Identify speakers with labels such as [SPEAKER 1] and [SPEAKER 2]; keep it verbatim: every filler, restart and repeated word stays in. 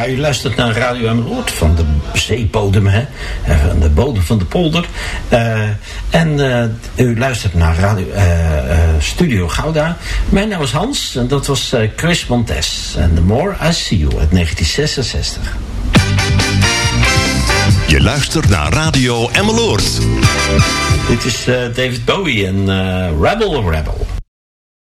[SPEAKER 1] Ja, u luistert naar Radio Emmeloord van de zeebodem, hè? Van de bodem van de polder. Uh, en uh, u luistert naar Radio, uh, uh, Studio Gouda. Mijn naam is Hans en dat was uh, Chris Montes. En The More I See You uit negentien zesenzestig.
[SPEAKER 2] Je luistert naar Radio Emmeloord.
[SPEAKER 1] Dit is uh, David Bowie en uh, Rebel Rebel.